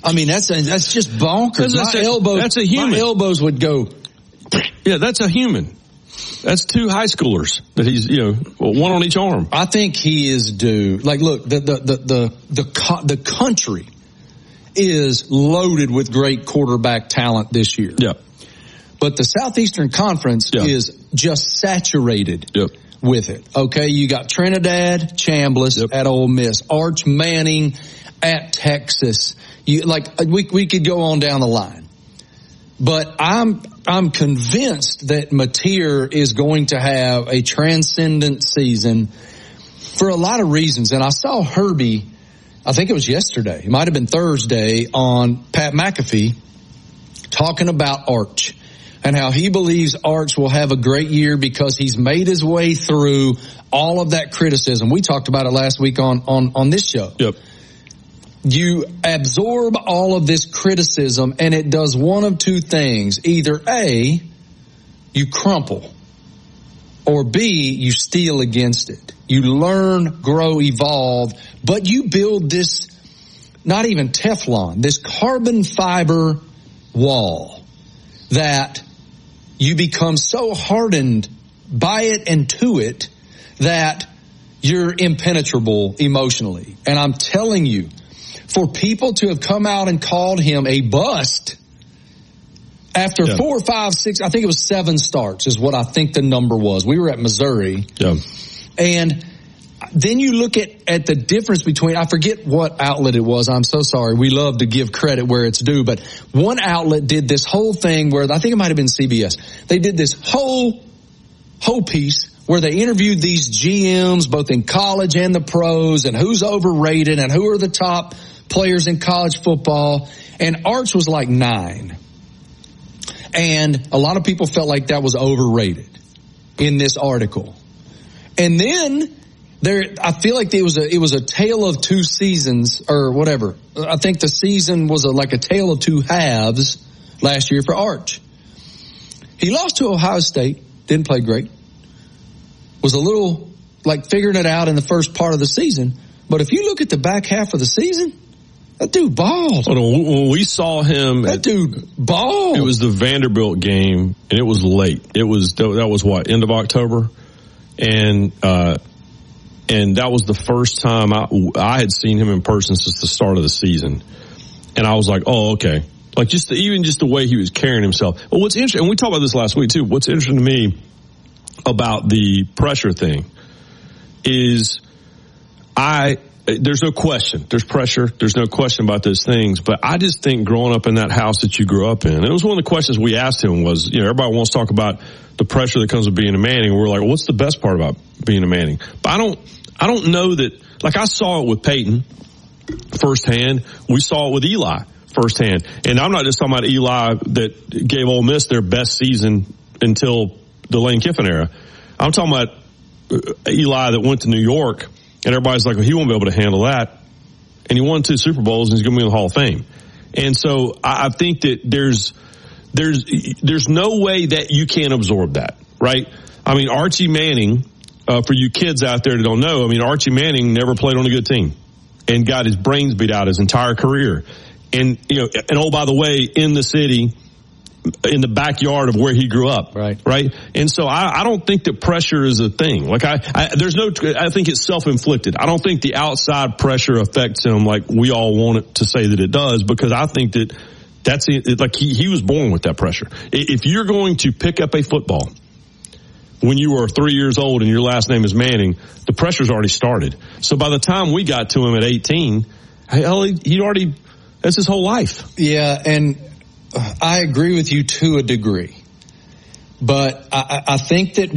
I mean, that's just bonkers. My elbows would go. Yeah, that's a human. That's 2 high schoolers that he's, one on each arm. I think he is due. Like, look, the country is loaded with great quarterback talent this year. Yeah. But the Southeastern Conference is just saturated with it. Okay, you got Trinidad Chambliss at Ole Miss, Arch Manning at Texas. We could go on down the line. But I'm convinced that Mateer is going to have a transcendent season for a lot of reasons. And I saw Herbie, I think it was yesterday, it might have been Thursday, on Pat McAfee talking about Arch and how he believes Arch will have a great year because he's made his way through all of that criticism. We talked about it last week on this show. Yep. You absorb all of this criticism and it does one of 2 things. Either A, you crumple, or B, you steel against it. You learn, grow, evolve, but you build this, not even Teflon, this carbon fiber wall that you become so hardened by it and to it that you're impenetrable emotionally. And I'm telling you, for people to have come out and called him a bust after 4, 5, 6, I think it was 7 starts is what I think the number was. We were at Missouri. Yeah. And then you look at the difference between, I forget what outlet it was. I'm so sorry. We love to give credit where it's due. But one outlet did this whole thing where I think it might have been CBS. They did this whole piece where they interviewed these GMs, both in college and the pros, and who's overrated and who are the top players in college football. And Arch was like 9. And a lot of people felt like that was overrated in this article. And then I feel like it was a tale of 2 seasons or whatever. I think the season was like a tale of 2 halves last year for Arch. He lost to Ohio State, didn't play great. Was a little like figuring it out in the first part of the season. But if you look at the back half of the season, that dude balled. When we saw him, that dude balled. It was the Vanderbilt game, and it was late. That was what, end of October, and that was the first time I had seen him in person since the start of the season, and I was like, oh, okay. Like just the way he was carrying himself. Well, what's interesting, and we talked about this last week too. What's interesting to me about the pressure thing is there's no question. There's pressure. There's no question about those things. But I just think growing up in that house that you grew up in, and it was one of the questions we asked him was, everybody wants to talk about the pressure that comes with being a Manning. We're like, well, what's the best part about being a Manning? But I don't know that, like I saw it with Peyton firsthand. We saw it with Eli firsthand. And I'm not just talking about Eli that gave Ole Miss their best season until the Lane Kiffin era. I'm talking about Eli that went to New York, and everybody's like, well, he won't be able to handle that. And he won 2 Super Bowls, and he's going to be in the Hall of Fame. And so I think that there's no way that you can't absorb that, right? I mean, Archie Manning, for you kids out there that don't know, I mean, Archie Manning never played on a good team and got his brains beat out his entire career. And, and oh, by the way, in the city, in the backyard of where he grew up. Right. And so I don't think that pressure is a thing. Like I think it's self-inflicted. I don't think the outside pressure affects him like we all want it to say that it does, because I think that that's it. Like he was born with that pressure. If you're going to pick up a football when you were 3 years old and your last name is Manning, the pressure's already started. So by the time we got to him at 18, that's his whole life. Yeah. And I agree with you to a degree, but I think that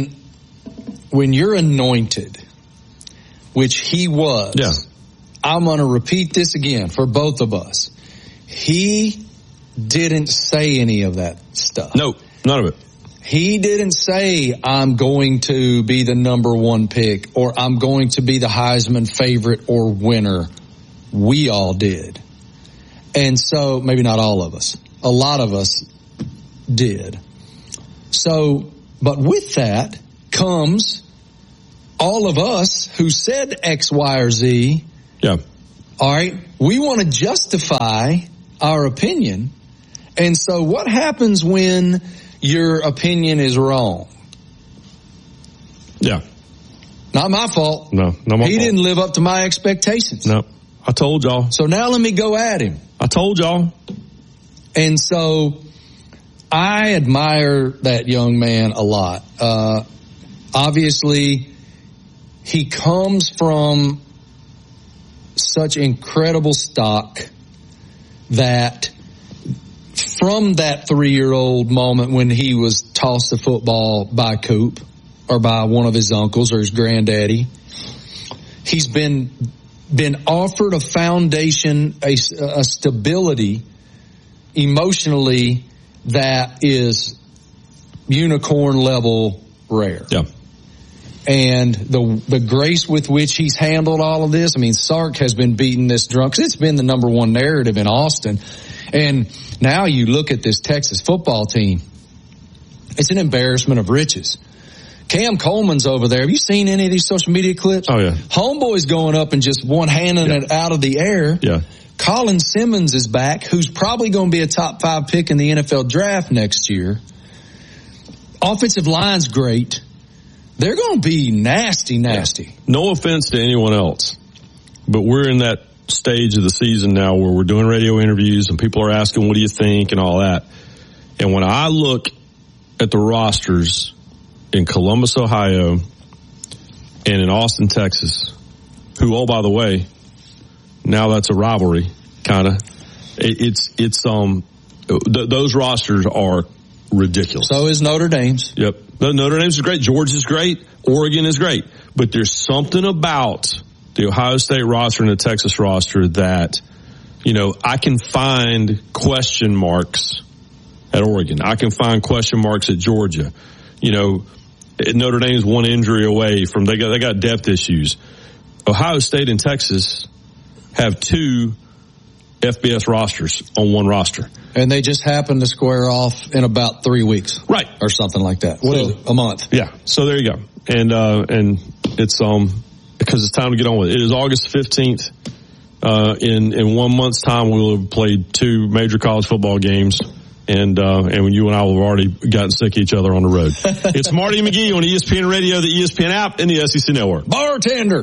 when you're anointed, which he was, I'm going to repeat this again for both of us. He didn't say any of that stuff. No, none of it. He didn't say, I'm going to be the number 1 pick or I'm going to be the Heisman favorite or winner. We all did. And so, maybe not all of us. A lot of us did. So, but with that comes all of us who said X, Y, or Z All right. We want to justify our opinion. And so what happens when your opinion is wrong? Yeah. Not my fault. No, not my fault. He didn't live up to my expectations. No, I told y'all. So now let me go at him. I told y'all. And so I admire that young man a lot. Obviously, he comes from such incredible stock that from that 3-year-old moment when he was tossed a football by Coop or by one of his uncles or his granddaddy, he's been offered a foundation, a stability emotionally that is unicorn level rare. Yeah. And the grace with which he's handled all of this, I mean, Sark has been beating this drum because it's been the number one narrative in Austin. And now you look at this Texas football team, it's an embarrassment of riches. Cam Coleman's over there. Have you seen any of these social media clips? Oh, yeah. Homeboy's going up and just one-handing it out of the air. Yeah. Colin Simmons is back, who's probably going to be a top 5 pick in the NFL draft next year. Offensive line's great. They're going to be nasty. Yeah. No offense to anyone else, but we're in that stage of the season now where we're doing radio interviews and people are asking, what do you think and all that. And when I look at the rosters in Columbus, Ohio, and in Austin, Texas, who, oh, by the way, now that's a rivalry, kind of. Those rosters are ridiculous. So is Notre Dame's. Yep. Notre Dame's is great. Georgia is great. Oregon is great. But there's something about the Ohio State roster and the Texas roster that, I can find question marks at Oregon. I can find question marks at Georgia. Notre Dame's one injury away from, they got depth issues. Ohio State and Texas have 2 FBS rosters on one roster. And they just happen to square off in about 3 weeks. Right. Or something like that. What is it? A month. Yeah. So there you go. And it's, because it's time to get on with it. It is August 15th. In 1 month's time, we'll have played 2 major college football games. And you and I will have already gotten sick of each other on the road. It's Marty McGee on ESPN Radio, the ESPN app, and the SEC Network. Bartender.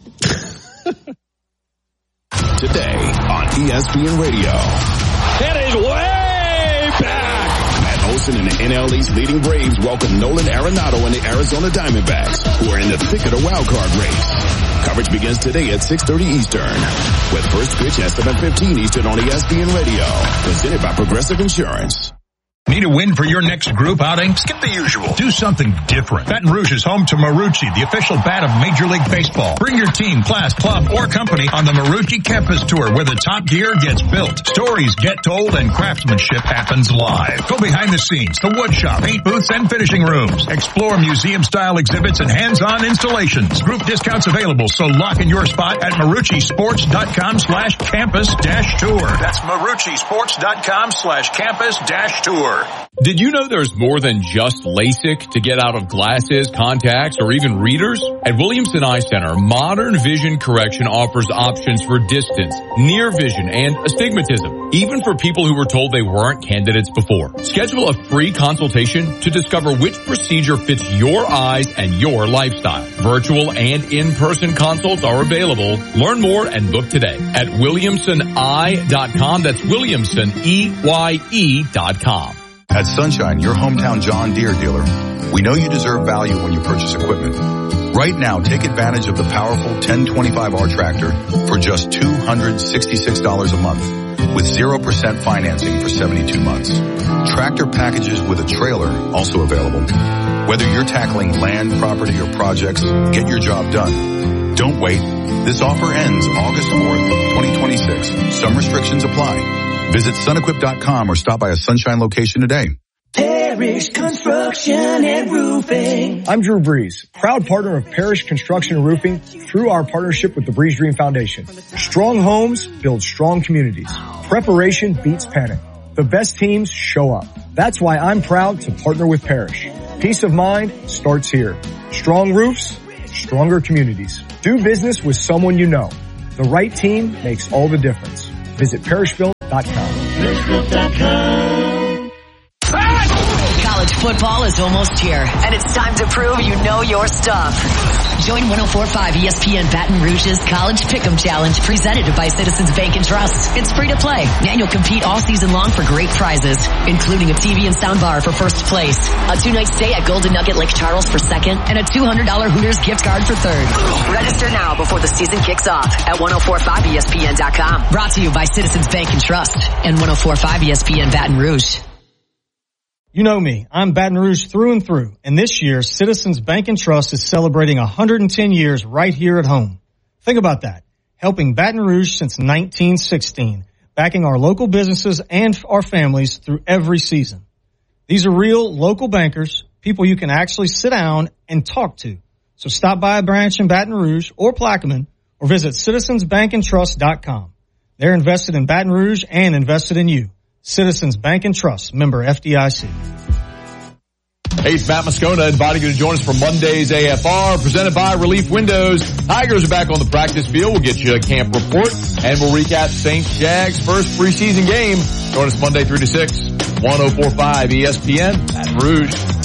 Today on ESPN Radio. It is way back. Matt Olson and the NL East leading Braves welcome Nolan Arenado and the Arizona Diamondbacks, who are in the thick of the wild card race. Coverage begins today at 6:30 Eastern, with first pitch at 7:15 Eastern on ESPN Radio. Presented by Progressive Insurance. Need a win for your next group outing? Skip the usual. Do something different. Baton Rouge is home to Marucci, the official bat of Major League Baseball. Bring your team, class, club, or company on the Marucci Campus Tour, where the top gear gets built, stories get told, and craftsmanship happens live. Go behind the scenes, the wood shop, paint booths, and finishing rooms. Explore museum-style exhibits and hands-on installations. Group discounts available, so lock in your spot at maruccisports.com/campus-tour. That's maruccisports.com/campus-tour. Did you know there's more than just LASIK to get out of glasses, contacts, or even readers? At Williamson Eye Center, modern vision correction offers options for distance, near vision, and astigmatism, even for people who were told they weren't candidates before. Schedule a free consultation to discover which procedure fits your eyes and your lifestyle. Virtual and in-person consults are available. Learn more and book today at WilliamsonEye.com. That's WilliamsonEye.com. At Sunshine, your hometown John Deere dealer, we know you deserve value when you purchase equipment. Right now, take advantage of the powerful 1025R tractor for just $266 a month with 0% financing for 72 months. Tractor packages with a trailer also available. Whether you're tackling land, property, or projects, get your job done. Don't wait. This offer ends August 4th, 2026. Some restrictions apply. Visit sunequip.com or stop by a Sunshine location today. Parish Construction and Roofing. I'm Drew Breeze, proud partner of Parish Construction and Roofing through our partnership with the Breeze Dream Foundation. Strong homes build strong communities. Preparation beats panic. The best teams show up. That's why I'm proud to partner with Parish. Peace of mind starts here. Strong roofs, stronger communities. Do business with someone you know. The right team makes all the difference. Visit parishbuilt.com. College football is almost here, and it's time to prove you know your stuff. Join 104.5 ESPN Baton Rouge's College Pick'em Challenge, presented by Citizens Bank and Trust. It's free to play, and you'll compete all season long for great prizes, including a TV and soundbar for first place, a 2-night stay at Golden Nugget Lake Charles for second, and a $200 Hooters gift card for third. Register now before the season kicks off at 1045ESPN.com. Brought to you by Citizens Bank and Trust and 104.5 ESPN Baton Rouge. You know me, I'm Baton Rouge through and through, and this year Citizens Bank and Trust is celebrating 110 years right here at home. Think about that. Helping Baton Rouge since 1916, backing our local businesses and our families through every season. These are real local bankers, people you can actually sit down and talk to. So stop by a branch in Baton Rouge or Plaquemine or visit citizensbankandtrust.com. They're invested in Baton Rouge and invested in you. Citizens Bank and Trust, member FDIC. Hey, it's Matt Moscona inviting you to join us for Monday's AFR, presented by Relief Windows. Tigers are back on the practice field. We'll get you a camp report, and we'll recap Saints Jags' first preseason game. Join us Monday 3 to 6, 104.5 ESPN, Baton Rouge.